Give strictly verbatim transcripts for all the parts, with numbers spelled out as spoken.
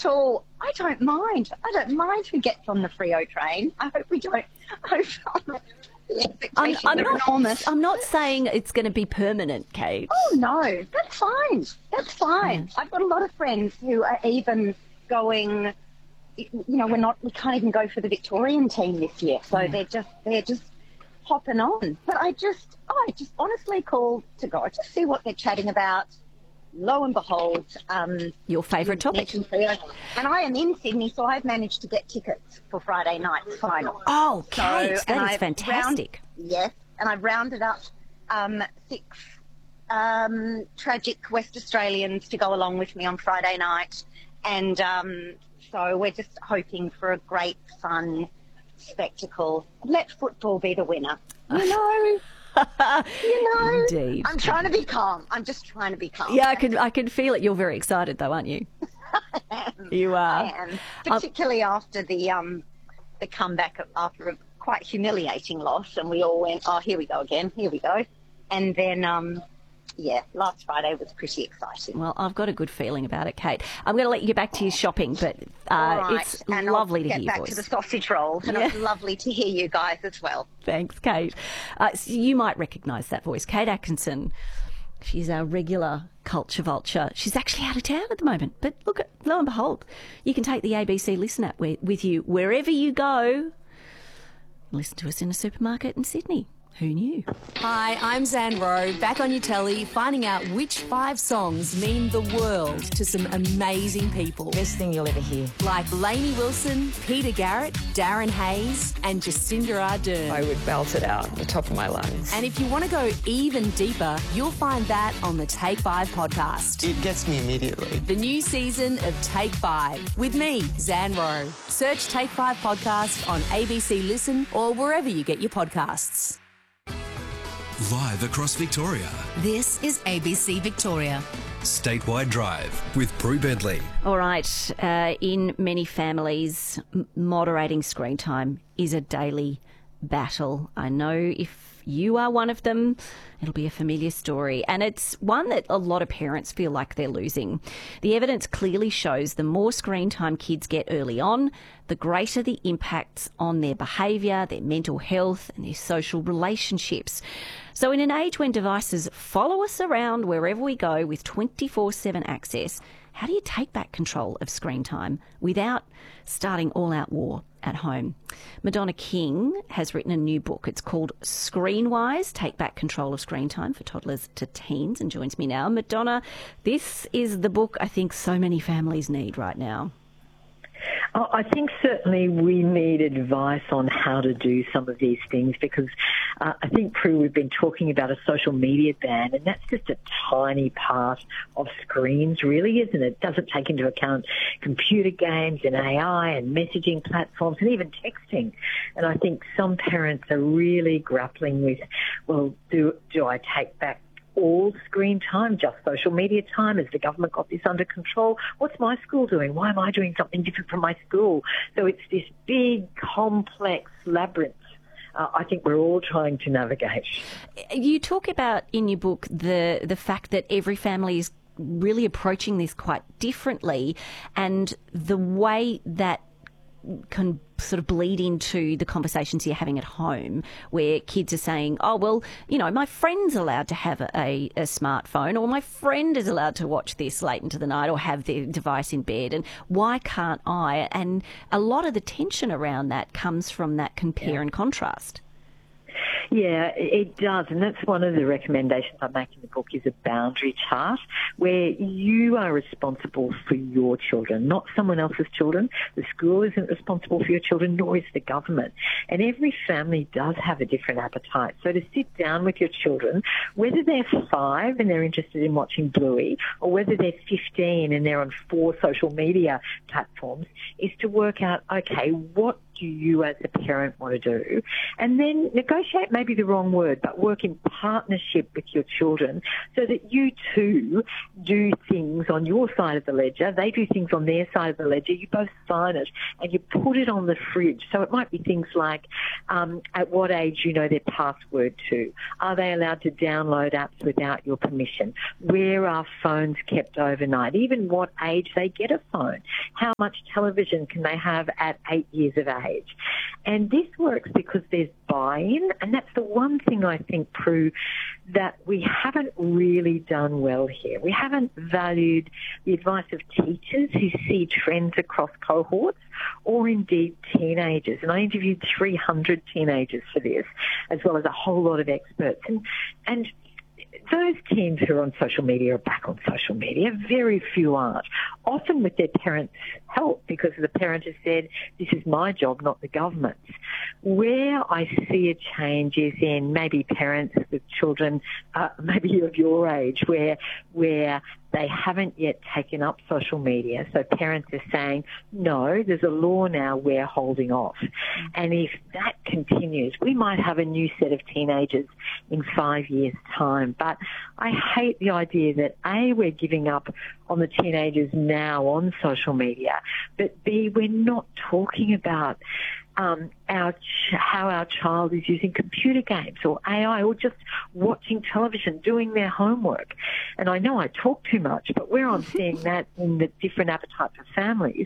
at all. I don't mind. I don't mind who gets on the Freo train. I hope we don't. I hope the I'm, expectations I'm, are not, enormous. I'm not saying it's going to be permanent, Kate. Oh, no. That's fine. That's fine. Yeah. I've got a lot of friends who are even going, you know, we're not, we can't even go for the Victorian team this year. So Yeah. they're just, they're just hopping on. But I just, oh, I just honestly call to God to see what they're chatting about. Lo and behold, um, Your favourite topic. mentioned Freo. And I am in Sydney, so I've managed to get tickets for Friday night's final. Oh, So- Kate, and that is I've fantastic. round- yes, and I've rounded up um, six um, tragic West Australians to go along with me on Friday night. And um, so we're just hoping for a great, fun spectacle. Let football be the winner. You know? You know? Indeed. I'm trying to be calm. I'm just trying to be calm. Yeah, I can I can feel it. You're very excited, though, aren't you? You are. I am, particularly after the um, the comeback after a quite humiliating loss, and we all went, "Oh, here we go again, here we go," and then um, yeah, last Friday was pretty exciting. Well, I've got a good feeling about it, Kate. I'm going to let you get back to your shopping, but uh, All right, it's and lovely I'll to get hear your back voice. to the sausage rolls, and Yeah. it's lovely to hear you guys as well. Thanks, Kate. Uh, so you might recognise that voice, Kate Atkinson. She's our regular culture vulture. She's actually out of town at the moment, but look, lo and behold, you can take the A B C Listen app wi- with you wherever you go. Listen to us in a supermarket in Sydney. Who knew? Hi, I'm Zan Rowe, back on your telly, finding out which five songs mean the world to some amazing people. Best thing you'll ever hear. Like Lainey Wilson, Peter Garrett, Darren Hayes, and Jacinda Ardern. I would belt it out at the top of my lungs. And if you want to go even deeper, you'll find that on the Take Five podcast. It gets me immediately. The new season of Take Five with me, Zan Rowe. Search Take Five podcast on A B C Listen or wherever you get your podcasts. Live across Victoria. This is A B C Victoria. Statewide Drive with Prue Bentley. All right. Uh, in many families, m- moderating screen time is a daily battle. I know if you are one of them, it'll be a familiar story. And it's one that a lot of parents feel like they're losing. The evidence clearly shows the more screen time kids get early on, the greater the impacts on their behaviour, their mental health and their social relationships. So in an age when devices follow us around wherever we go with twenty-four seven access, how do you take back control of screen time without starting all-out war at home? Madonna King has written a new book. It's called Screenwise, Take Back Control of Screen Time for Toddlers to Teens, and joins me now. Madonna, this is the book I think so many families need right now. Oh, I think certainly we need advice on how to do some of these things because uh, I think, Prue, we've been talking about a social media ban, and that's just a tiny part of screens, really, isn't it? It doesn't take into account computer games and A I and messaging platforms and even texting. And I think some parents are really grappling with, well, do, do I take back all screen time, just social media time? Has the government got this under control? What's my school doing? Why am I doing something different from my school? So it's this big, complex labyrinth uh, I think we're all trying to navigate. You talk about in your book the the fact that every family is really approaching this quite differently, and the way that can sort of bleed into the conversations you're having at home where kids are saying, oh, well, you know, my friend's allowed to have a, a, a smartphone, or my friend is allowed to watch this late into the night or have their device in bed, and why can't I? And a lot of the tension around that comes from that compare yeah. and contrast. Yeah, it does. And that's one of the recommendations I make in the book is a boundary chart where you are responsible for your children, not someone else's children. The school isn't responsible for your children, nor is the government. And every family does have a different appetite. So to sit down with your children, whether they're five and they're interested in watching Bluey, or whether they're fifteen and they're on four social media platforms, is to work out, okay, what do you as a parent want to do? And then negotiate maybe maybe the wrong word, but work in partnership with your children so that you too do things on your side of the ledger, they do things on their side of the ledger, you both sign it and you put it on the fridge. So it might be things like um, at what age you know their password to. Are they allowed to download apps without your permission? Where are phones kept overnight? Even what age they get a phone. How much television can they have at eight years of age? And this works because there's buy-in, and that's the one thing I think, Prue, that we haven't really done well here. We haven't valued the advice of teachers who see trends across cohorts, or indeed teenagers. And I interviewed three hundred teenagers for this, as well as a whole lot of experts. And, and those teens who are on social media are back on social media. Very few aren't, often with their parents' help, because the parent has said, this is my job, not the government's. Where I see a change is in maybe parents with children, uh, maybe of your age, where where they haven't yet taken up social media. So parents are saying, no, there's a law now, we're holding off. And if that continues, we might have a new set of teenagers in five years' time. But I hate the idea that, A, we're giving up on the teenagers now on social media, but B, we're not talking about Um, our ch- how our child is using computer games or A I or just watching television, doing their homework. And I know I talk too much, but where I'm seeing that in the different appetites of families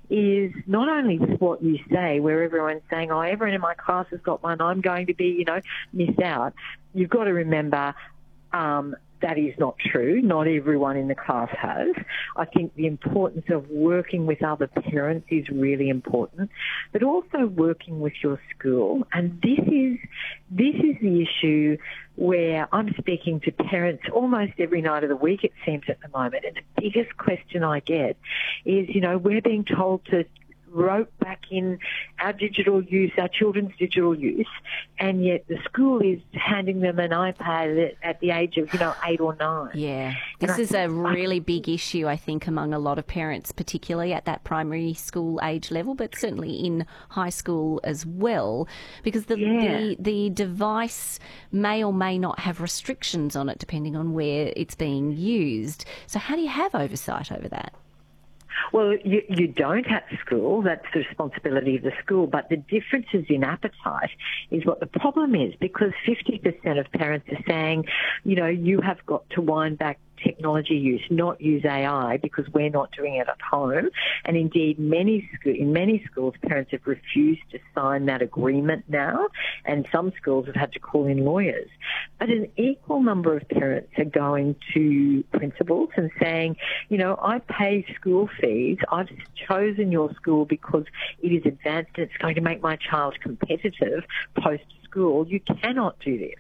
is not only what you say, where everyone's saying, oh, everyone in my class has got one, I'm going to be, you know, miss out. You've got to remember um, that is not true. Not everyone in the class has. I think the importance of working with other parents is really important, but also working with your school. And this is this is the issue where I'm speaking to parents almost every night of the week, it seems, at the moment. And the biggest question I get is, you know, we're being told to rope back in our digital use, our children's digital use, and yet the school is handing them an iPad at, at the age of, you know, eight or nine. Yeah, this is a really big issue, I think, among a lot of parents, particularly at that primary school age level, but certainly in high school as well, because the, Yeah. the, the device may or may not have restrictions on it depending on where it's being used. So how do you have oversight over that? Well, you, you don't at school. That's the responsibility of the school. But the differences in appetite is what the problem is, because fifty percent of parents are saying, you know, you have got to wind back technology use, not use A I, because we're not doing it at home. And indeed, many sco- in many schools, parents have refused to sign that agreement now, and some schools have had to call in lawyers. But an equal number of parents are going to principals and saying, you know, I pay school fees. I've chosen your school because it is advanced and it's going to make my child competitive post-school. You cannot do this.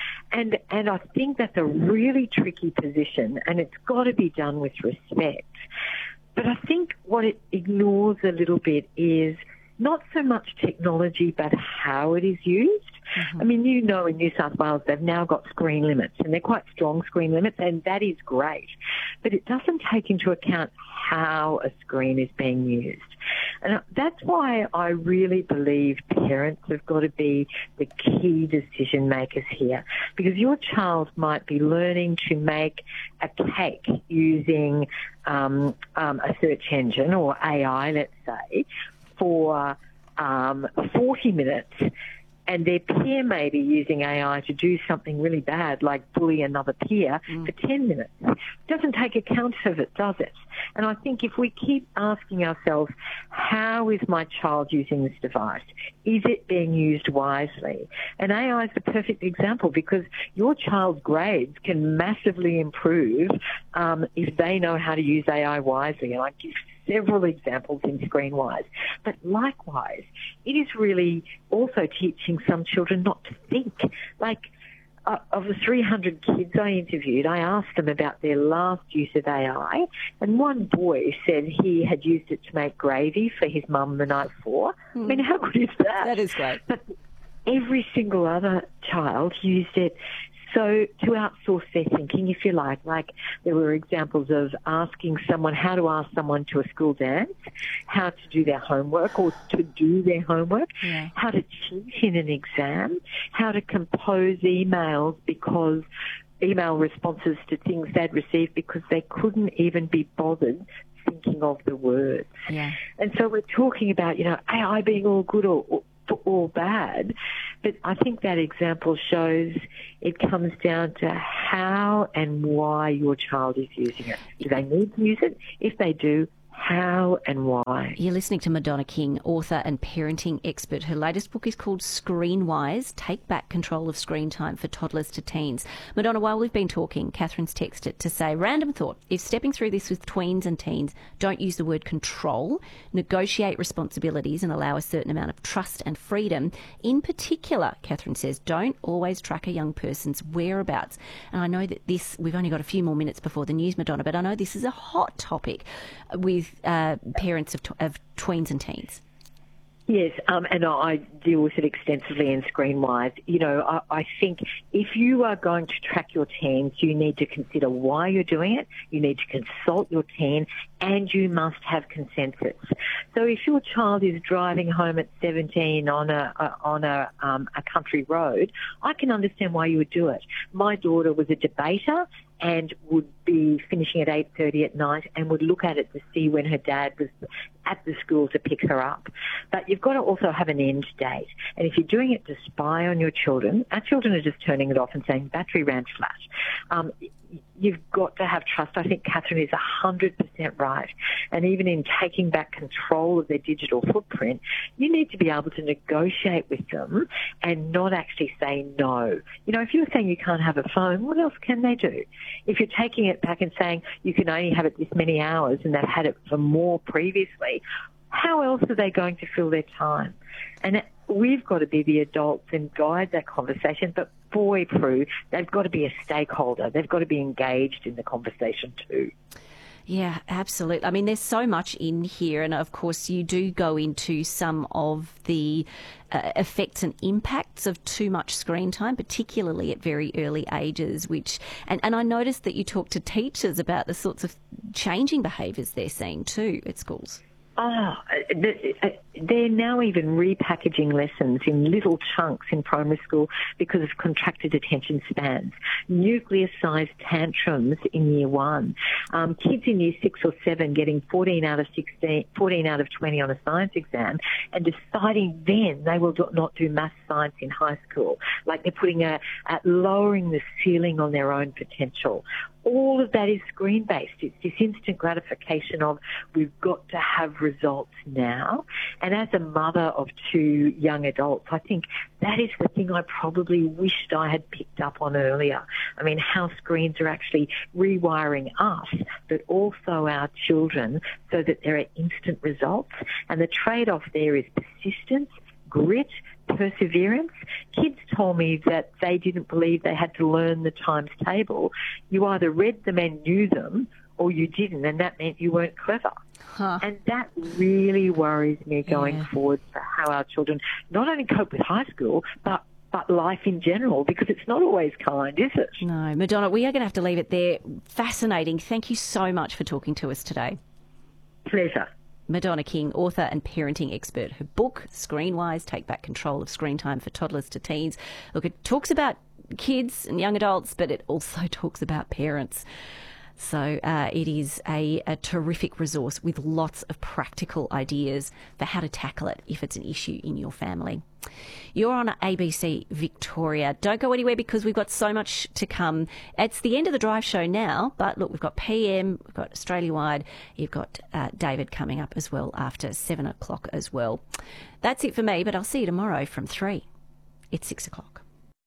And and I think that's a really tricky position, and it's got to be done with respect. But I think what it ignores a little bit is not so much technology, but how it is used. Mm-hmm. I mean, you know, in New South Wales, they've now got screen limits, and they're quite strong screen limits, and that is great. But it doesn't take into account how a screen is being used. And that's why I really believe parents have got to be the key decision makers here, because your child might be learning to make a cake using um, um, a search engine or A I, let's say, for um, forty minutes, and their peer may be using A I to do something really bad, like bully another peer, mm. for ten minutes. It doesn't take account of it, does it? And I think if we keep asking ourselves, how is my child using this device? Is it being used wisely? And A I is the perfect example, because your child's grades can massively improve um, if they know how to use A I wisely. And I give several examples in ScreenWise. But likewise, it is really also teaching some children not to think. Like, uh, of the three hundred kids I interviewed, I asked them about their last use of A I, and one boy said he had used it to make gravy for his mum the night before. Mm. I mean, how good is that? That is great. But every single other child used it So to outsource their thinking, if you like, like there were examples of asking someone how to ask someone to a school dance, how to do their homework or to do their homework, yeah. how to cheat in an exam, how to compose emails because email responses to things they'd received because they couldn't even be bothered thinking of the words. Yeah. And so we're talking about, you know, A I being all good or, or, or bad, but I think that example shows it comes down to how and why your child is using it. Do they need to use it? If they do, how and why? You're listening to Madonna King, author and parenting expert. Her latest book is called Screenwise, Take Back Control of Screen Time for Toddlers to Teens. Madonna, while we've been talking, Catherine's texted to say, random thought, if stepping through this with tweens and teens, don't use the word control, negotiate responsibilities and allow a certain amount of trust and freedom. In particular, Catherine says, don't always track a young person's whereabouts. And I know that this, we've only got a few more minutes before the news, Madonna, but I know this is a hot topic with Uh, parents of, of tweens and teens. Yes, um, and I deal with it extensively in Screenwise. You know, I, I think if you are going to track your teens, you need to consider why you're doing it, you need to consult your teen, and you must have consensus. So if your child is driving home at seventeen on a, a on a, um, a country road, I can understand why you would do it. My daughter was a debater and would be finishing at eight thirty at night and would look at it to see when her dad was at the school to pick her up. But you've got to also have an end date. And if you're doing it to spy on your children, our children are just turning it off and saying, battery ran flat. Um, you've got to have trust. I think Catherine is one hundred percent right. And even in taking back control of their digital footprint, you need to be able to negotiate with them and not actually say no. You know, if you're saying you can't have a phone, what else can they do? If you're taking it back and saying you can only have it this many hours and they've had it for more previously, how else are they going to fill their time? And we've got to be the adults and guide that conversation, but boy, Prue, they've got to be a stakeholder. They've got to be engaged in the conversation too. Yeah, absolutely. I mean, there's so much in here, and of course you do go into some of the uh, effects and impacts of too much screen time, particularly at very early ages, which, and, and I noticed that you talk to teachers about the sorts of changing behaviours they're seeing too at schools. Oh, they're now even repackaging lessons in little chunks in primary school because of contracted attention spans, nuclear-sized tantrums in year one, um, kids in year six or seven getting fourteen out of sixteen, fourteen out of twenty on a science exam and deciding then they will not do maths science in high school, like they're putting a, a lowering the ceiling on their own potential. All of that is screen-based. It's this instant gratification of we've got to have results now. And as a mother of two young adults, I think that is the thing I probably wished I had picked up on earlier. I mean, how screens are actually rewiring us, but also our children so that there are instant results. And the trade-off there is persistence, grit, perseverance. Kids told me that they didn't believe they had to learn the times table. You either read them and knew them or you didn't, and that meant you weren't clever. Huh. And that really worries me going Yeah. forward for how our children not only cope with high school, but but life in general, because it's not always kind, is it? No. Madonna, we are going to have to leave it there. Fascinating. Thank you so much for talking to us today. Pleasure. Madonna King, author and parenting expert. Her book, Screenwise, Take Back Control of Screen Time for Toddlers to Teens. Look, it talks about kids and young adults, but it also talks about parents. So uh, it is a, a terrific resource with lots of practical ideas for how to tackle it if it's an issue in your family. You're on A B C Victoria. Don't go anywhere because we've got so much to come. It's the end of the drive show now, but look, we've got P M, we've got Australia-wide, you've got uh, David coming up as well after seven o'clock as well. That's it for me, but I'll see you tomorrow from three. It's six o'clock.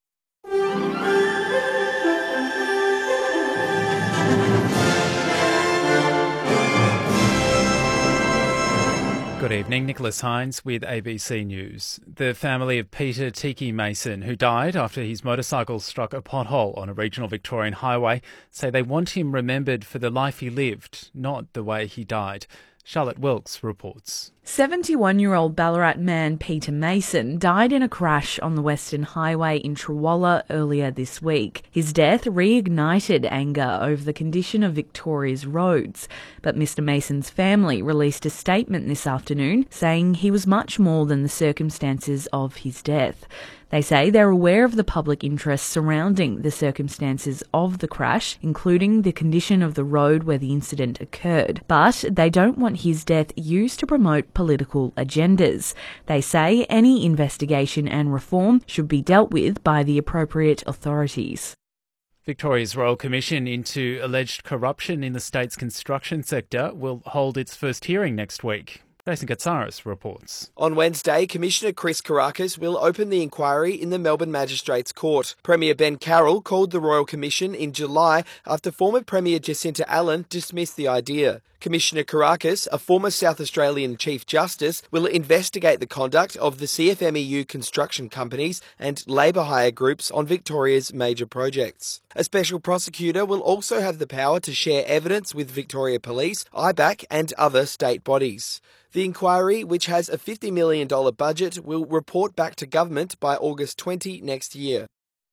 Good evening, Nicholas Hines with A B C News. The family of Peter Tiki Mason, who died after his motorcycle struck a pothole on a regional Victorian highway, say they want him remembered for the life he lived, not the way he died. Charlotte Wilkes reports. seventy-one-year-old Ballarat man Peter Mason died in a crash on the Western Highway in Trawalla earlier this week. His death reignited anger over the condition of Victoria's roads, but Mister Mason's family released a statement this afternoon saying he was much more than the circumstances of his death. They say they're aware of the public interest surrounding the circumstances of the crash, including the condition of the road where the incident occurred, but they don't want his death used to promote political agendas. They say any investigation and reform should be dealt with by the appropriate authorities. Victoria's Royal Commission into alleged corruption in the state's construction sector will hold its first hearing next week. Jason Katsaris reports. On Wednesday, Commissioner Chris Kourakis will open the inquiry in the Melbourne Magistrates Court. Premier Ben Carroll called the Royal Commission in July after former Premier Jacinta Allen dismissed the idea. Commissioner Kourakis, a former South Australian Chief Justice, will investigate the conduct of the C F M E U construction companies and labour hire groups on Victoria's major projects. A special prosecutor will also have the power to share evidence with Victoria Police, I B A C and other state bodies. The inquiry, which has a fifty million dollars budget, will report back to government by August twentieth next year.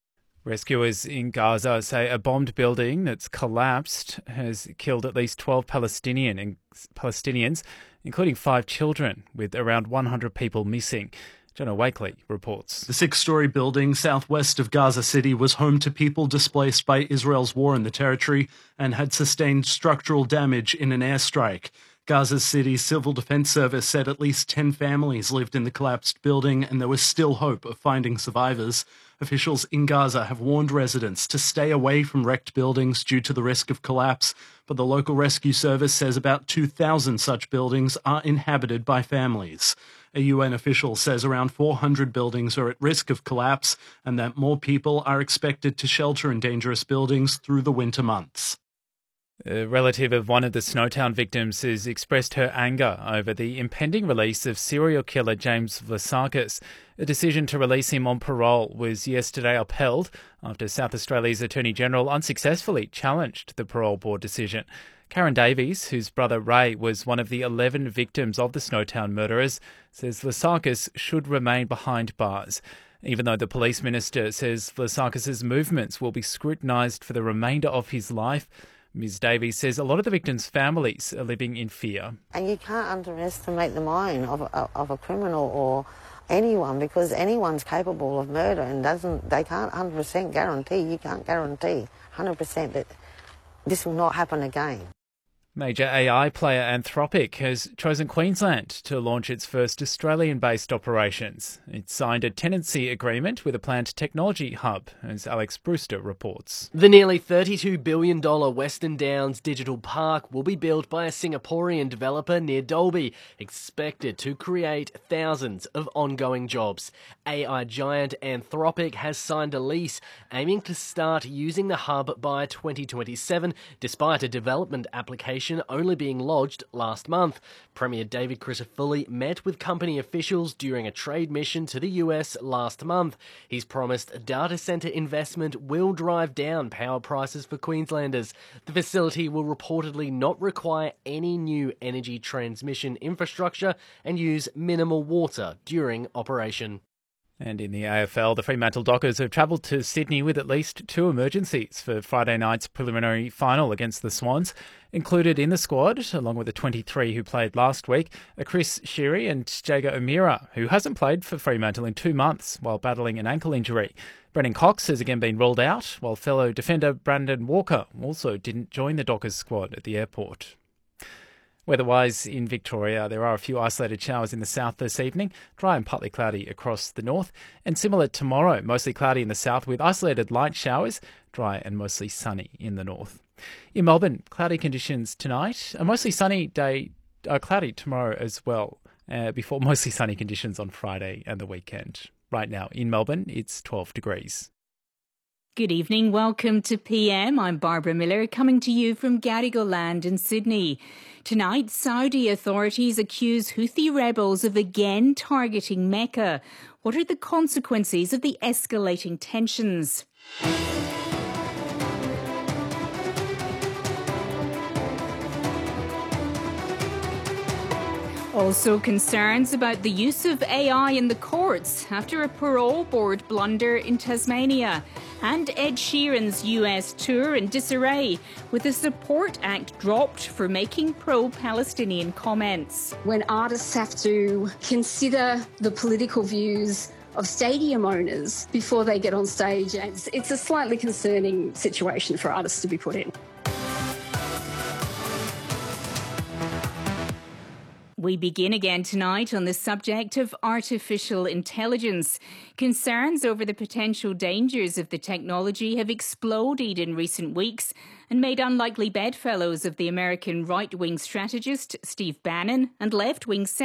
Rescuers in Gaza say a bombed building that's collapsed has killed at least twelve Palestinian Palestinians, including five children, with around one hundred people missing. Jonah Wakely reports. The six-storey building southwest of Gaza City was home to people displaced by Israel's war in the territory and had sustained structural damage in an airstrike. Gaza City's Civil Defence Service said at least ten families lived in the collapsed building and there was still hope of finding survivors. Officials in Gaza have warned residents to stay away from wrecked buildings due to the risk of collapse, but the local rescue service says about two thousand such buildings are inhabited by families. A U N official says around four hundred buildings are at risk of collapse and that more people are expected to shelter in dangerous buildings through the winter months. A relative of one of the Snowtown victims has expressed her anger over the impending release of serial killer James Vlasakis. A decision to release him on parole was yesterday upheld after South Australia's Attorney-General unsuccessfully challenged the parole board decision. Karen Davies, whose brother Ray was one of the eleven victims of the Snowtown murderers, says Vlasakis should remain behind bars. Even though the police minister says Vlasakis' movements will be scrutinised for the remainder of his life, Miz Davies says a lot of the victims' families are living in fear. And you can't underestimate the mind of a, of a criminal or anyone, because anyone's capable of murder and doesn't. They can't one hundred percent guarantee, you can't guarantee one hundred percent that this will not happen again. Major A I player Anthropic has chosen Queensland to launch its first Australian-based operations. It signed a tenancy agreement with a planned technology hub, as Alex Brewster reports. The nearly thirty-two billion dollars Western Downs Digital Park will be built by a Singaporean developer near Dalby, expected to create thousands of ongoing jobs. A I giant Anthropic has signed a lease, aiming to start using the hub by twenty twenty-seven, despite a development application only being lodged last month. Premier David Crisafulli met with company officials during a trade mission to the U S last month. He's promised data centre investment will drive down power prices for Queenslanders. The facility will reportedly not require any new energy transmission infrastructure and use minimal water during operation. And in the A F L, the Fremantle Dockers have travelled to Sydney with at least two emergencies for Friday night's preliminary final against the Swans. Included in the squad, along with the twenty-three who played last week, are Chris Sheary and Jager O'Meara, who hasn't played for Fremantle in two months while battling an ankle injury. Brendan Cox has again been ruled out, while fellow defender Brandon Walker also didn't join the Dockers squad at the airport. Weather-wise in Victoria, there are a few isolated showers in the south this evening, dry and partly cloudy across the north, and similar tomorrow, mostly cloudy in the south with isolated light showers, dry and mostly sunny in the north. In Melbourne, cloudy conditions tonight, a mostly sunny day, uh, cloudy tomorrow as well, uh, before mostly sunny conditions on Friday and the weekend. Right now in Melbourne, it's twelve degrees. Good evening, welcome to P M. I'm Barbara Miller, coming to you from Gadigal Land in Sydney. Tonight, Saudi authorities accuse Houthi rebels of again targeting Mecca. What are the consequences of the escalating tensions? Also concerns about the use of A I in the courts after a parole board blunder in Tasmania. And Ed Sheeran's U S tour in disarray with a Support Act dropped for making pro-Palestinian comments. When artists have to consider the political views of stadium owners before they get on stage, it's, it's a slightly concerning situation for artists to be put in. We begin again tonight on the subject of artificial intelligence. Concerns over the potential dangers of the technology have exploded in recent weeks and made unlikely bedfellows of the American right-wing strategist Steve Bannon and left-wing